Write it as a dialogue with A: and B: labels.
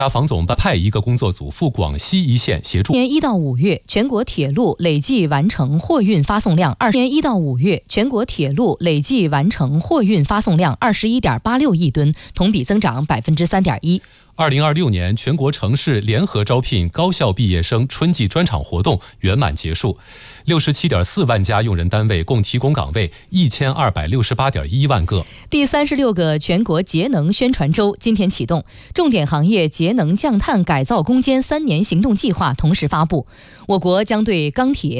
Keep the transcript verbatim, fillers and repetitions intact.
A: 房总办派一个工作组赴广西一线协助。
B: 今年一到五月，全国铁路累计完成货运发送量二。年一到五月，全国铁路累计完成货运发送量二十一点八六亿吨，同比增长百分之三点一。
A: 二零二六年全国城市联合招聘高校毕业生春季专场活动圆满结束，六十七点四万家用人单位共提供岗位一千二百六十八点一万个。
B: 第三十六个全国节能宣传周今天启动，重点行业节能降碳改造攻坚三年行动计划同时发布，我国将对钢铁